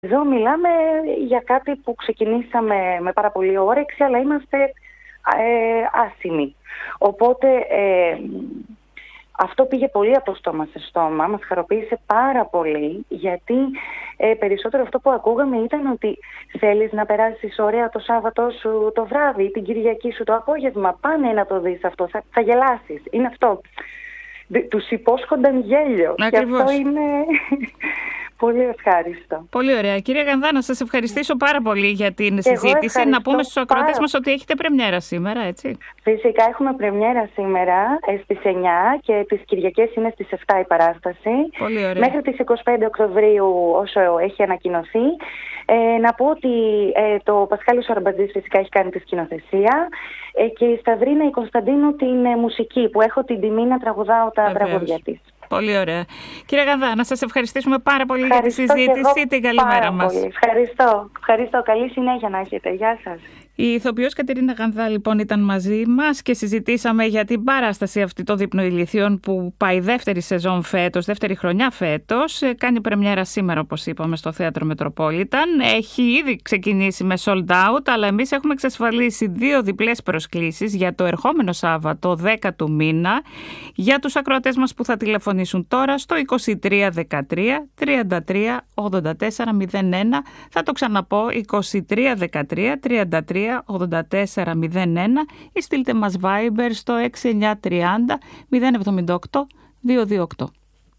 Εδώ μιλάμε για κάτι που ξεκινήσαμε με πάρα πολύ όρεξη, αλλά είμαστε άσημοι. Οπότε αυτό πήγε πολύ από στόμα σε στόμα, μας χαροποίησε πάρα πολύ, γιατί περισσότερο αυτό που ακούγαμε ήταν ότι θέλεις να περάσεις ωραία το Σάββατο σου το βράδυ ή την Κυριακή σου το απόγευμα, πάνε να το δεις αυτό, θα γελάσεις, είναι αυτό. Τους υπόσχονταν γέλιο. Ακριβώς. Και αυτό είναι πολύ ευχάριστο. Πολύ ωραία. Κυρία Γανδά, να σας ευχαριστήσω πάρα πολύ για την συζήτηση. Να πούμε στους ακροατές μας ότι έχετε πρεμιέρα σήμερα, έτσι. Φυσικά έχουμε πρεμιέρα σήμερα στις 9 και τις Κυριακές είναι στις 7 η παράσταση. Πολύ ωραία. Μέχρι τις 25 Οκτωβρίου όσο έχει ανακοινωθεί. Να πω ότι το Πασχάλης ο Αρμπατζής φυσικά έχει κάνει τη σκηνοθεσία και η Σταυρίνα η Κωνσταντίνου την μουσική, που έχω την τιμή να τραγουδάω τα τραγούδια της. Πολύ ωραία. Κύριε Γανδά, να σας ευχαριστήσουμε πάρα πολύ για τη συζήτηση. Την καλή μέρα μας. Πολύ. Ευχαριστώ. Καλή συνέχεια να έχετε. Γεια σας. Η ηθοποιός Κατερίνα Γανδά λοιπόν ήταν μαζί μας και συζητήσαμε για την παράσταση αυτή των Δείπνοηλιθείων που πάει δεύτερη σεζόν φέτος, δεύτερη χρονιά φέτος. Κάνει πρεμιέρα σήμερα, όπως είπαμε, στο Θέατρο Μετροπόλιταν. Έχει ήδη ξεκινήσει με sold out, αλλά εμείς έχουμε εξασφαλίσει 2 διπλές προσκλήσεις για το ερχόμενο Σάββατο 10 του μήνα για τους ακροατές μας που θα τηλεφωνήσουν τώρα στο 2313 33 84 01. Θα το ξαναπώ, 2313 33 8401 ή στείλτε μας Viber στο 6930 078 228.